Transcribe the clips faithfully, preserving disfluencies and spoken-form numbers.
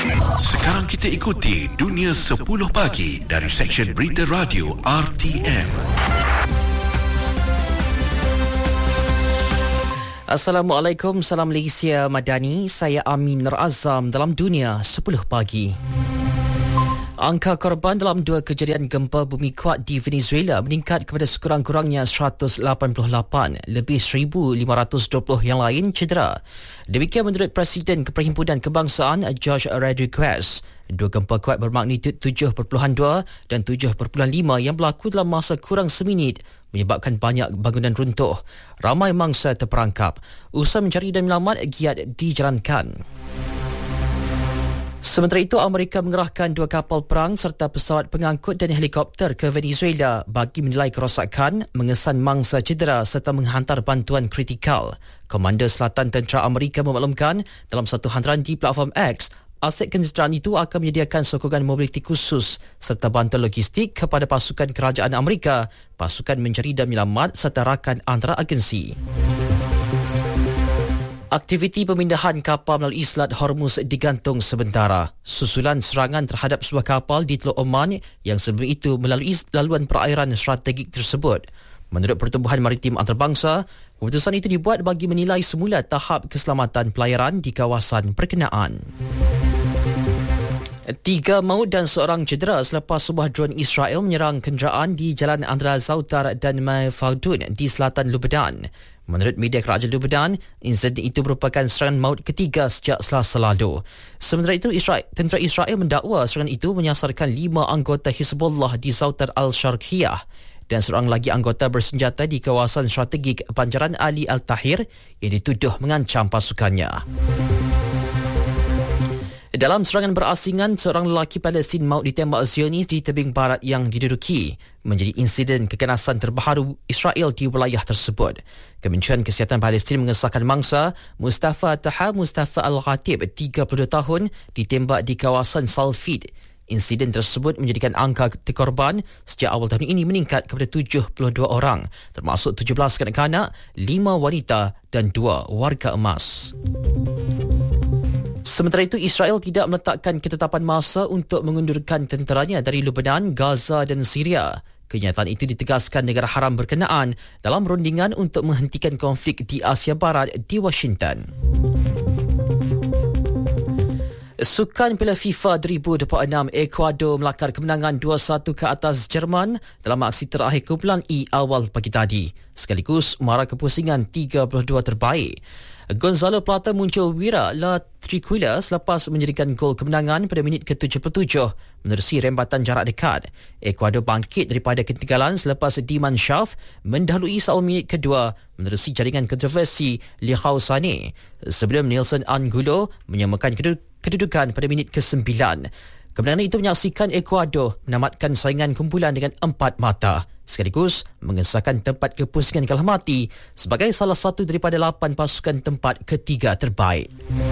Sekarang kita ikuti Dunia sepuluh Pagi dari Seksyen Berita Radio R T M. Assalamualaikum, salam Malaysia Madani. Saya Amin Nur Azam dalam Dunia sepuluh Pagi. Angka korban dalam dua kejadian gempa bumi kuat di Venezuela meningkat kepada sekurang-kurangnya seratus lapan puluh lapan, lebih seribu lima ratus dua puluh yang lain cedera. Demikian menurut Presiden Perhimpunan Kebangsaan Jorge Rodriguez. Dua gempa kuat bermagnitud tujuh perpuluhan dua dan tujuh perpuluhan lima yang berlaku dalam masa kurang seminit menyebabkan banyak bangunan runtuh. Ramai mangsa terperangkap. Usaha mencari dan menyelamat giat dijalankan. Sementara itu, Amerika mengerahkan dua kapal perang serta pesawat pengangkut dan helikopter ke Venezuela bagi menilai kerosakan, mengesan mangsa cedera serta menghantar bantuan kritikal. Komander Selatan Tentera Amerika memaklumkan dalam satu hantaran di platform X, aset kenderaan itu akan menyediakan sokongan mobiliti khusus serta bantuan logistik kepada pasukan kerajaan Amerika, pasukan mencari dan menyelamat serta rakan antara agensi. Aktiviti pemindahan kapal melalui Selat Hormuz digantung sementara susulan serangan terhadap sebuah kapal di Teluk Oman yang sebelum itu melalui laluan perairan strategik tersebut. Menurut Pertubuhan Maritim Antarabangsa, keputusan itu dibuat bagi menilai semula tahap keselamatan pelayaran di kawasan perkenaan. Tiga maut dan seorang cedera selepas sebuah drone Israel menyerang kenderaan di Jalan antara Zautar dan Maifaudun di selatan Lebanon. Menurut media kerajaan Lebanon, insiden itu merupakan serangan maut ketiga sejak Selasa lalu. Sementara itu, Israel, tentera Israel mendakwa serangan itu menyasarkan lima anggota Hizbullah di Zautar al-Sharqiyah dan seorang lagi anggota bersenjata di kawasan strategik Panjaran Ali Al-Tahir yang dituduh mengancam pasukannya. Dalam serangan berasingan, seorang lelaki Palestin maut ditembak Zionis di tebing barat yang diduduki, menjadi insiden keganasan terbaru Israel di wilayah tersebut. Kementerian Kesihatan Palestin mengesahkan mangsa Mustafa Taha Mustafa Al-Ghatib, tiga puluh dua tahun, ditembak di kawasan Salfid. Insiden tersebut menjadikan angka korban sejak awal tahun ini meningkat kepada tujuh puluh dua orang, termasuk tujuh belas kanak-kanak, lima wanita dan dua warga emas. Sementara itu, Israel tidak meletakkan ketetapan masa untuk mengundurkan tenteranya dari Lebanon, Gaza dan Syria. Kenyataan itu ditegaskan negara haram berkenaan dalam rundingan untuk menghentikan konflik di Asia Barat di Washington. Sukan Piala FIFA dua ribu dua puluh enam, Ecuador melakar kemenangan dua satu ke atas Jerman dalam aksi terakhir kumpulan E awal pagi tadi, sekaligus mara kepusingan tiga puluh dua terbaik. Gonzalo Plata muncul wira La Triquila selepas menjadikan gol kemenangan pada minit ke tujuh puluh tujuh menerusi rembatan jarak dekat. Ecuador bangkit daripada ketinggalan selepas Diman Shaf mendahului seawal minit kedua menerusi jaringan kontroversi Lichau Sane sebelum Nelson Angulo menyamakan kedudukan pada minit ke sembilan. Kemenangan itu menyaksikan Ecuador menamatkan saingan kumpulan dengan empat mata, sekaligus mengesahkan tempat kepusingan kalah mati sebagai salah satu daripada lapan pasukan tempat ketiga terbaik.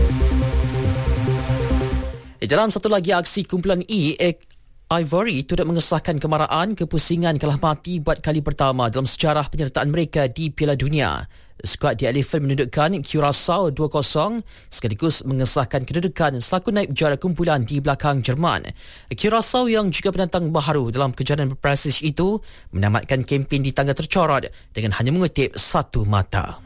Dalam satu lagi aksi kumpulan E, Ivory turut mengesahkan kemarahan kepusingan kalah mati buat kali pertama dalam sejarah penyertaan mereka di Piala Dunia. Skuad The Elephant menundukkan Curaçao dua kosong sekaligus mengesahkan kedudukan selaku naib juara kumpulan di belakang Jerman. Curaçao yang juga penantang baharu dalam kejuaraan berprestij itu menamatkan kempen di tangga tercorot dengan hanya mengutip satu mata.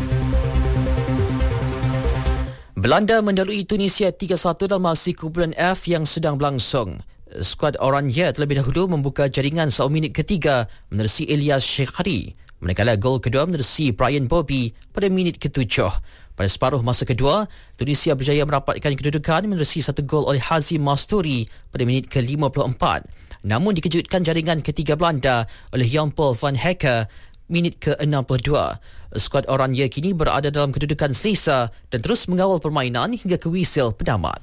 Belanda mendahului Tunisia tiga satu dalam aksi kumpulan F yang sedang berlangsung. Skuad Oranje terlebih dahulu membuka jaringan seawal minit ketiga menerusi Elias Shekhari, manakala gol kedua menerusi Brian Bobby pada minit ketujuh. Pada separuh masa kedua, Tunisia berjaya merapatkan kedudukan menerusi satu gol oleh Hazim Masturi pada minit ke lima puluh empat. Namun dikejutkan jaringan ketiga Belanda oleh Jan-Paul van Hekke minit ke enam puluh dua. Skuad Oranje kini berada dalam kedudukan selesa dan terus mengawal permainan hingga ke wisil penamat.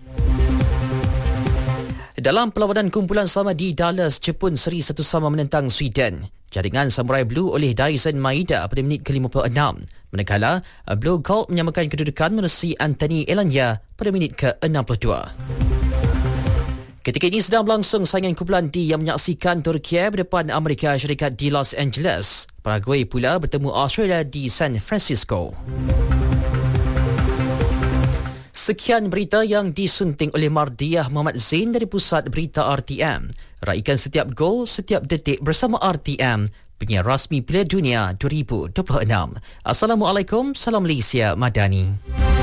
Dalam perlawanan kumpulan sama di Dallas, Jepun seri satu sama menentang Sweden. Jaringan Samurai Blue oleh Daisen Maeda pada minit ke lima puluh enam. Manakala Blue Gold menyamakan kedudukan menerusi Anthony Elanya pada minit ke enam puluh dua. Ketika ini sedang berlangsung saingan kumpulan D yang menyaksikan Turki berdepan Amerika Syarikat di Los Angeles. Paraguay pula bertemu Australia di San Francisco. Sekian berita yang disunting oleh Mardiah Muhammad Zain dari Pusat Berita R T M. Raikan setiap gol, setiap detik bersama R T M, penyiar rasmi Piala Dunia dua ribu dua puluh enam. Assalamualaikum, salam Malaysia Madani.